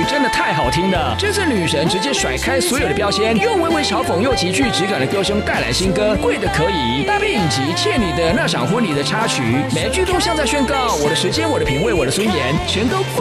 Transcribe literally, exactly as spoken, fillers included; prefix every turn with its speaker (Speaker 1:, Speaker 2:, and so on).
Speaker 1: 真的太好听了，这次女神直接甩开所有的标签，用微微嘲讽又极具质感的歌声带来新歌《贵的可以》，搭配影集《欠你的那场婚礼》的插曲，每句都像在宣告我的时间、我的品味、我的尊严，全都贵。